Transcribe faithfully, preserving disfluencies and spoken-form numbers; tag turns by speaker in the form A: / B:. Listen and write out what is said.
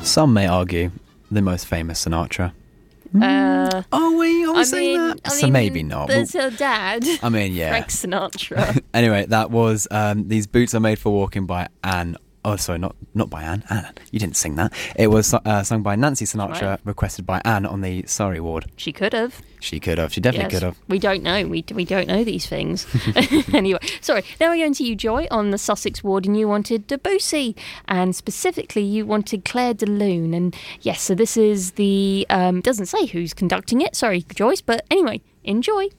A: Some may argue the most famous Sinatra.
B: Uh,
A: oh, wait, are we
B: I
A: saying
B: mean,
A: that?
B: I
A: so
B: mean,
A: maybe not.
B: There's her dad.
A: I mean, yeah.
B: Frank Sinatra.
A: Anyway, that was um, These Boots Are Made for Walking by Anne. Oh, sorry, not not by Anne. Anne, you didn't sing that. It was uh, sung by Nancy Sinatra,
B: Right.
A: requested by Anne on the Surrey ward.
B: She could have.
A: She could have. She definitely
B: Yes.
A: could have.
B: We don't know. We we don't know these things. Anyway, sorry. Now we're going to you, Joy, on the Sussex ward, and you wanted Debussy, and specifically you wanted Claire de Lune. And yes, so this is the um, doesn't say who's conducting it. Sorry, Joyce, but anyway, enjoy.